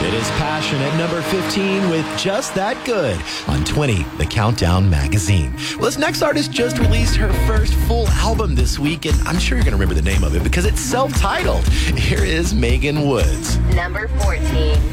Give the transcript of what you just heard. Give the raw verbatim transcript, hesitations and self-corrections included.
It is Passion at number fifteen with Just That Good on twenty, the Countdown magazine. Well, this next artist just released her first full album this week, and I'm sure you're going to remember the name of it because it's self-titled. Here is Megan Woods. Number fourteen.